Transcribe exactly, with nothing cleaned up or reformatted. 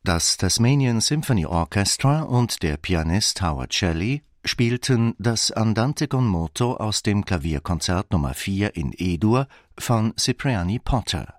Das Tasmanian Symphony Orchestra und der Pianist Howard Shelley spielten das Andante con moto aus dem Klavierkonzert Nummer vier in E-Dur von Cipriani Potter.